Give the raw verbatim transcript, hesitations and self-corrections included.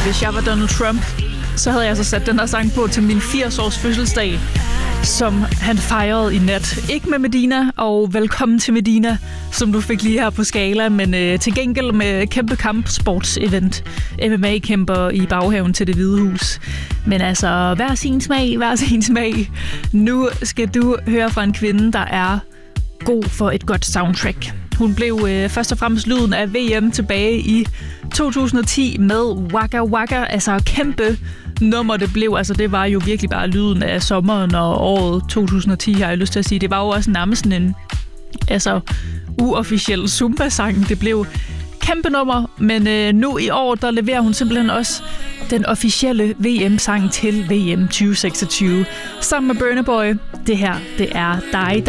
Hvis jeg var Donald Trump, så havde jeg så sat den her sang på til min firs-års fødselsdag, som han fejrede i nat. Ikke med Medina, og velkommen til Medina, som du fik lige her på Skala, men øh, til gengæld med kæmpe kampsports-event. M M A-kæmper i baghaven til Det Hvide Hus. Men altså, hver sin smag, hver sin smag. Nu skal du høre fra en kvinde, der er god for et godt soundtrack. Hun blev øh, først og fremmest lyden af V M tilbage i to tusind og ti med Waka Waka, altså kæmpe nummer det blev. Altså det var jo virkelig bare lyden af sommeren og året to tusind og ti, har jeg lyst til at sige. Det var jo også nærmest sådan en altså, uofficiel Zumba-sang. Det blev kæmpe nummer, men øh, nu i år, der leverer hun simpelthen også den officielle V M-sang til V M tyve seksogtyve. Sammen med Burna Boy. Det her, det er dig, dig.